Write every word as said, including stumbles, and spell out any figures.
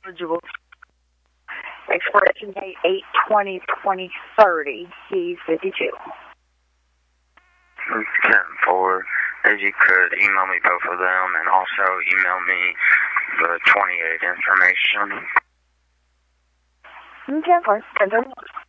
eligible. Expiration date eight twenty twenty thirty. He's fifty-two. ten four. If you could email me both of them and also email me the twenty-eight information. ten four.